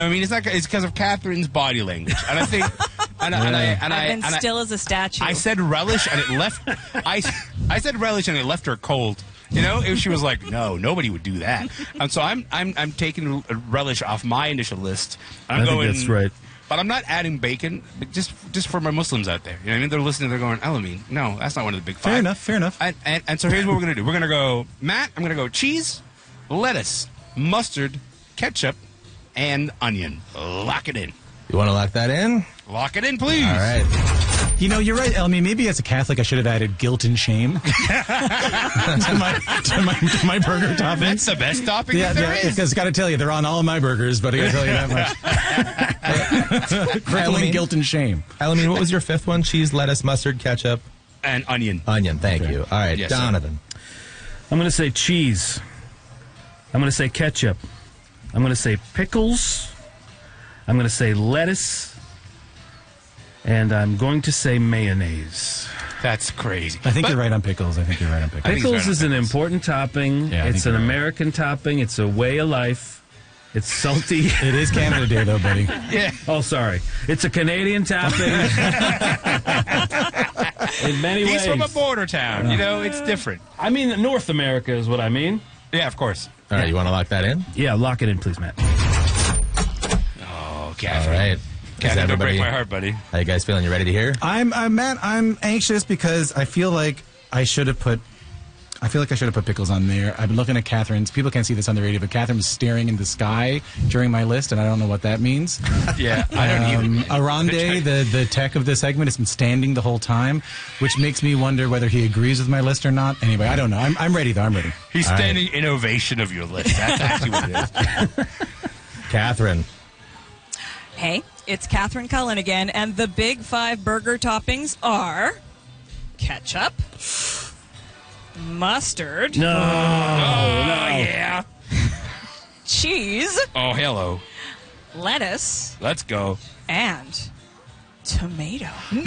I mean, it's because of Catherine's body language, and I think, I've been still as a statue. I said relish, and it left. I said relish, and it left her cold. You know, if she was like, no, nobody would do that. And so I'm taking relish off my initial list. I think that's right. But I'm not adding bacon, just for my Muslims out there. You know what I mean? They're listening, they're going, Elamine, no, that's not one of the big five. Fair enough. And so here's what we're going to do. We're going to go, Matt, I'm going to go cheese, lettuce, mustard, ketchup, and onion. Lock it in. You want to lock that in? Lock it in, please. All right. You know, you're right, Elamine. Maybe as a Catholic, I should have added guilt and shame to my burger topping. That's the best topping there is. Because got to tell you, they're on all of my burgers, but I got to tell you that much. Crippling guilt and shame. Elamine, what was your fifth one? Cheese, lettuce, mustard, ketchup, and onion. Onion. Thank you. All right, yes, Donovan. I'm going to say cheese. I'm going to say ketchup. I'm going to say pickles. I'm going to say lettuce. And I'm going to say mayonnaise. That's crazy. I think you're right on pickles. Pickles is an important topping. Yeah, it's an American topping. It's a way of life. It's salty. It is Canada Day, though, buddy. Yeah. Oh, sorry. It's a Canadian topping. In many ways. He's from a border town. You know, it's different. I mean, North America is what I mean. Yeah, of course. All right, you want to lock that in? Yeah, lock it in, please, Matt. Oh, Catherine. All right. Catherine, don't break my heart, buddy. How you guys feeling? You ready to hear? Matt, I'm anxious because I feel like I should have put pickles on there. I've been looking at Catherine's. People can't see this on the radio, but Catherine was staring in the sky during my list, and I don't know what that means. Yeah, I don't either. Arande, the tech of the segment, has been standing the whole time, which makes me wonder whether he agrees with my list or not. Anyway, I don't know. I'm ready, though. I'm ready. He's standing in ovation of your list. That's actually what it is. Catherine. Hey, it's Catherine Cullen again, and the big five burger toppings are ketchup, mustard, Yeah. cheese, Oh, hello. lettuce, Let's go. and tomato.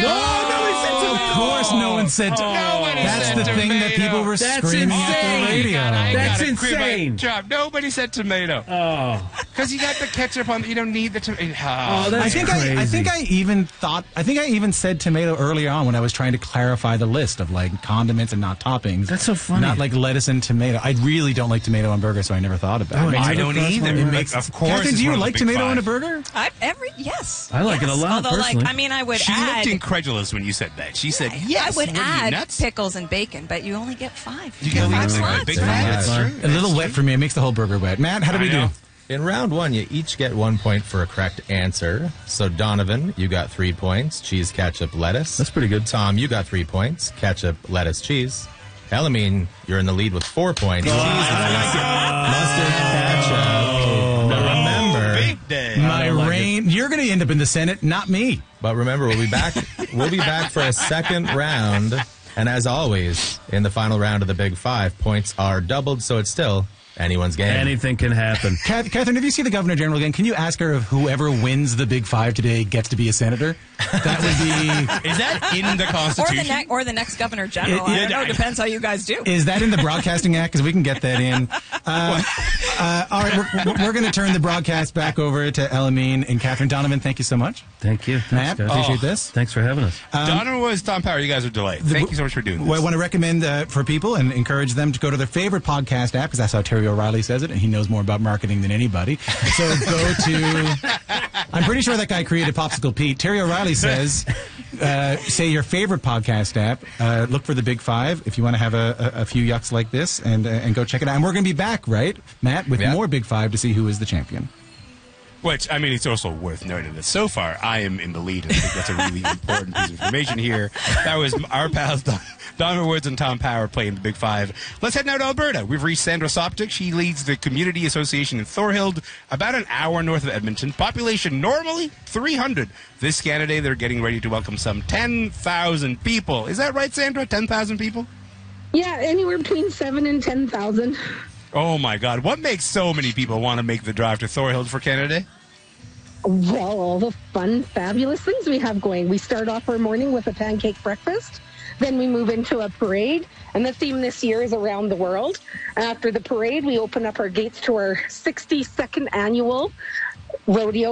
Of course, no one said. That's the thing that people were screaming at the radio. That's insane. Nobody said tomato. Oh. Because you got the ketchup on. You don't need the tomato. Oh, that's crazy. I think I even said tomato earlier on when I was trying to clarify the list of like condiments and not toppings. That's so funny. Not like lettuce and tomato. I really don't like tomato on burgers, so I never thought about it. I don't either. It makes, of course. Catherine, it's do you one of the like big tomato five. on a burger? Yes. I like it a lot, Although, personally. I would She add. looked incredulous when you said that. She said, "Yes." I would What, are you add nuts? pickles and bacon, but you only get 5. You get five like slots. big Yeah. five. That's true. A little wet for me. It makes the whole burger wet. Matt, how do we do? In round one, you each get 1 point for a correct answer. So, Donovan, you got 3 points. Cheese, ketchup, lettuce. That's pretty good. Tom, you got 3 points. Ketchup, lettuce, cheese. Elamine, you're in the lead with 4 points. Cheese, lettuce, mustard, ketchup. Now remember, Big day. My reign. You're going to end up in the Senate, not me. but remember, we'll be back. We'll be back for a second round. And as always, in the final round of the Big Five, points are doubled, so it's still anyone's game. Anything can happen. Catherine, if you see the Governor General again, can you ask her if whoever wins the Big Five today gets to be a senator? That would be... Is that in the Constitution? Or the next Governor General. I don't know. Depends how you guys do. Is that in the Broadcasting Act? Because we can get that in. All right, we're going to turn the broadcast back over to Elamine and Catherine. Donovan, thank you so much. Thank you. Matt, Thanks, guys. appreciate this. Thanks for having us. Donovan was Tom Power. You guys are delightful. Thank you so much for doing this. Well, I want to recommend for people and encourage them to go to their favorite podcast app, because that's how Terry O'Reilly says it, and he knows more about marketing than anybody. So go to... I'm pretty sure that guy created Popsicle Pete. Terry O'Reilly says, say your favorite podcast app. Look for the Big Five if you want to have a few yucks like this, and go check it out. And we're going to be back, right, Matt, with more Big Five to see who is the champion. Which, I mean, it's also worth noting that so far I am in the lead, and I think that's a really important piece of information here. That was our pals Donovan Woods and Tom Power playing the Big Five. Let's head now to Alberta. We've reached Sandra Sopcich. She leads the Community Association in Thorhild, about an hour north of Edmonton. Population normally 300. This Canada Day, they're getting ready to welcome some 10,000 people. Is that right, Sandra? 10,000 people? Yeah, anywhere between 7,000 and 10,000. Oh, my God. What makes so many people want to make the drive to Thorhild for Canada Day? Well, all the fun, fabulous things we have going. We start off our morning with a pancake breakfast. Then we move into a parade. And the theme this year is around the world. After the parade, we open up our gates to our 62nd annual rodeo.